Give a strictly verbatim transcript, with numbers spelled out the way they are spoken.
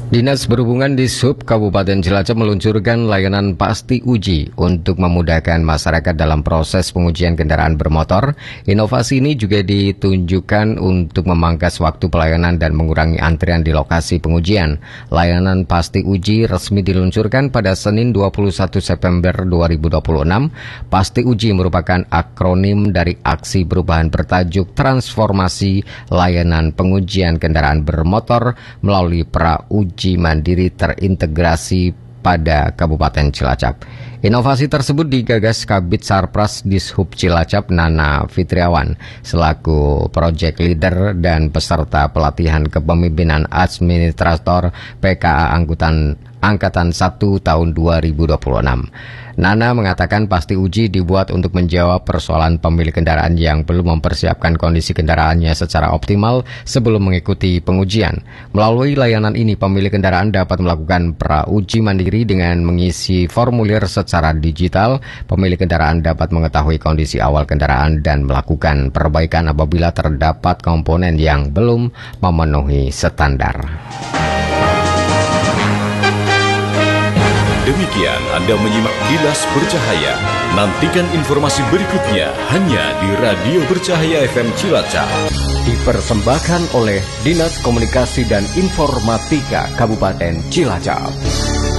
Dinas Perhubungan di Sub Kabupaten Cilacap meluncurkan layanan Pasti Uji untuk memudahkan masyarakat dalam proses pengujian kendaraan bermotor. Inovasi ini juga ditunjukkan untuk memangkas waktu pelayanan dan mengurangi antrian di lokasi pengujian. Layanan Pasti Uji resmi diluncurkan pada Senin dua puluh satu September dua ribu dua puluh enam. Pasti Uji merupakan akronim dari aksi perubahan bertajuk Transformasi Layanan Pengujian Kendaraan Bermotor melalui pra-uji Uji mandiri terintegrasi pada Kabupaten Cilacap. Inovasi tersebut digagas Kabid Sarpras Dishub Cilacap Nana Fitriawan selaku project leader dan peserta pelatihan kepemimpinan administrator P K A Angkutan Angkatan satu tahun dua ribu dua puluh enam. Nana mengatakan Pasti Uji dibuat untuk menjawab persoalan pemilik kendaraan yang belum mempersiapkan kondisi kendaraannya secara optimal sebelum mengikuti pengujian. Melalui layanan ini, pemilik kendaraan dapat melakukan pra-uji mandiri dengan mengisi formulir secara digital. Pemilik kendaraan dapat mengetahui kondisi awal kendaraan dan melakukan perbaikan apabila terdapat komponen yang belum memenuhi standar. Demikian Anda menyimak Kilas Bercahaya. Nantikan informasi berikutnya hanya di Radio Bercahaya F M Cilacap. Dipersembahkan oleh Dinas Komunikasi dan Informatika Kabupaten Cilacap.